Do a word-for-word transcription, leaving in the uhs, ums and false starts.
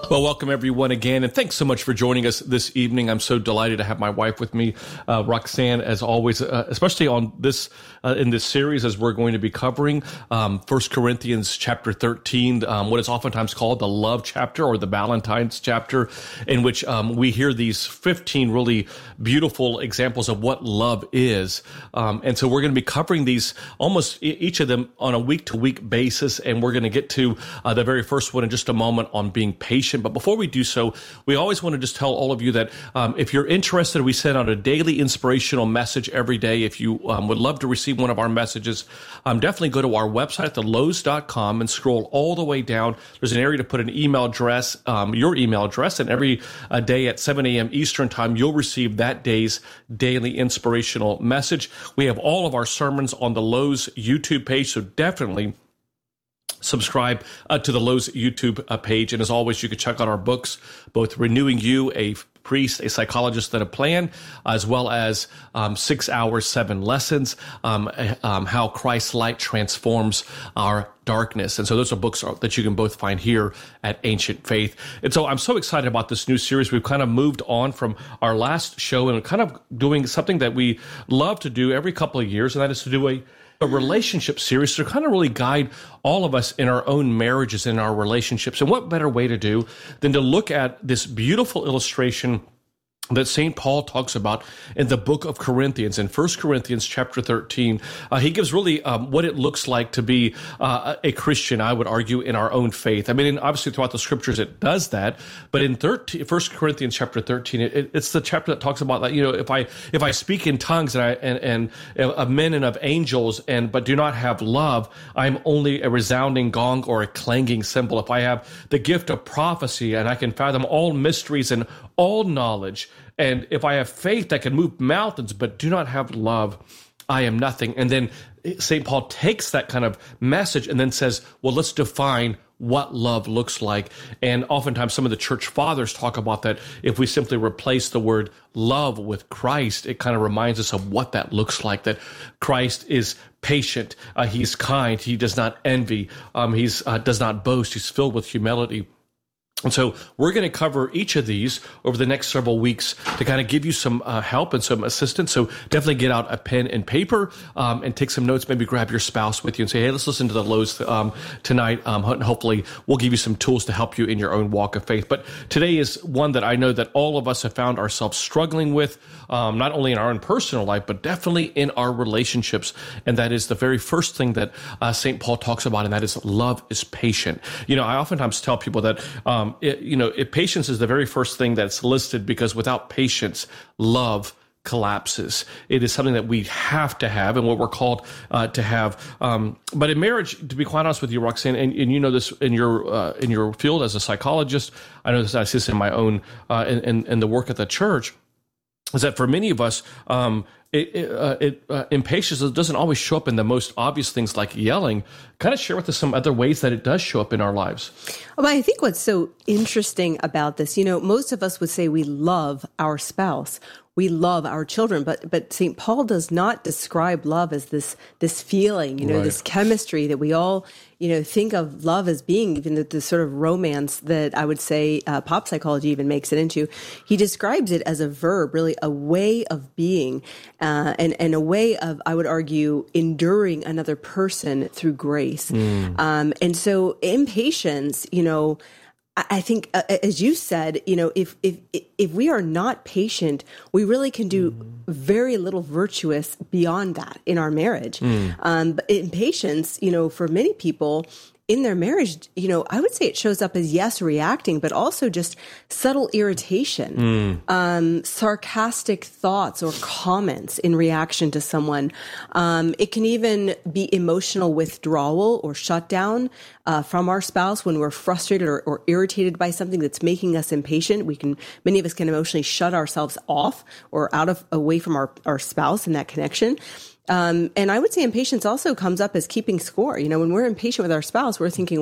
Well, welcome everyone again, and thanks so much for joining us this evening. I'm so delighted to have my wife with me, uh, Roxanne, as always, uh, especially on this uh, in this series as we're going to be covering um, First Corinthians chapter thirteen, um, what is oftentimes called the love chapter or the Valentine's chapter, in which um, we hear these fifteen really beautiful examples of what love is. Um, and so we're going to be covering these almost e- each of them on a week-to-week basis, and we're going to get to uh, the very first one in just a moment on being patient. But before we do so, we always want to just tell all of you that um, if you're interested, we send out a daily inspirational message every day. If you um, would love to receive one of our messages, um, definitely go to our website at the lowe's dot com and scroll all the way down. There's an area to put an email address, um, your email address, and every uh, day at seven a.m. Eastern time, you'll receive that day's daily inspirational message. We have all of our sermons on the Lowe's YouTube page, so definitely subscribe uh, to the Lowe's YouTube uh, page. And as always, you can check out our books, both Renewing You, a priest, a psychologist, and a plan, as well as um, Six Hours, Seven Lessons, um, um, How Christ's Light Transforms Our Darkness. And so those are books that you can both find here at Ancient Faith. And so I'm so excited about this new series. We've kind of moved on from our last show and kind of doing something that we love to do every couple of years, and that is to do a a relationship series to kind of really guide all of us in our own marriages, in our relationships. And what better way to do than to look at this beautiful illustration that Saint Paul talks about in the book of Corinthians, in First Corinthians chapter thirteen. Uh, he gives really um, what it looks like to be uh, a Christian, I would argue, in our own faith. I mean, obviously throughout the scriptures it does that, but in thirteen, First Corinthians chapter thirteen, it, it's the chapter that talks about that, you know, if I if I speak in tongues and I and, and of men and of angels, and but do not have love, I'm only a resounding gong or a clanging cymbal. If I have the gift of prophecy and I can fathom all mysteries and all knowledge, and if I have faith that can move mountains but do not have love, I am nothing. And then Saint Paul takes that kind of message and then says, well, let's define what love looks like. And oftentimes some of the church fathers talk about that. If we simply replace the word love with Christ, it kind of reminds us of what that looks like, that Christ is patient, uh, he's kind, he does not envy, um, he's uh, does not boast, he's filled with humility. And so we're going to cover each of these over the next several weeks to kind of give you some uh, help and some assistance. So definitely get out a pen and paper um, and take some notes. Maybe grab your spouse with you and say, hey, let's listen to the Lowe's um, tonight. Um, and hopefully we'll give you some tools to help you in your own walk of faith. But today is one that I know that all of us have found ourselves struggling with, um, not only in our own personal life, but definitely in our relationships. And that is the very first thing that uh, Saint Paul talks about, and that is love is patient. You know, I oftentimes tell people that, um, It, you know, it, patience is the very first thing that's listed, because without patience, love collapses. It is something that we have to have and what we're called uh, to have. Um, but in marriage, to be quite honest with you, Roxanne, and, and you know this in your uh, in your field as a psychologist, I know this, I see this in my own uh, in, in, in the work at the church, is that for many of us, um, it, it, uh, it uh, impatience doesn't always show up in the most obvious things like yelling. Kind of share with us some other ways that it does show up in our lives. Well, I think what's so interesting about this, you know, most of us would say we love our spouse, we love our children, but but Saint Paul does not describe love as this this feeling, you know, right. This chemistry that we all, you know, think of love as being, even the, the sort of romance that I would say uh, pop psychology even makes it into. He describes it as a verb, really a way of being, uh, and and a way of, I would argue, enduring another person through grace. Mm. Um, and so impatience, you know, I think, uh, as you said, you know, if if if we are not patient, we really can do mm. very little virtuous beyond that in our marriage. Mm. Um, but impatience, you know, for many people in their marriage, you know, I would say it shows up as, yes, reacting, but also just subtle irritation, mm. um, sarcastic thoughts or comments in reaction to someone. Um, it can even be emotional withdrawal or shutdown uh, from our spouse when we're frustrated or, or irritated by something that's making us impatient. We can, many of us can emotionally shut ourselves off or out of, away from our, our spouse in that connection. Um, and I would say impatience also comes up as keeping score. You know, when we're impatient with our spouse, we're thinking,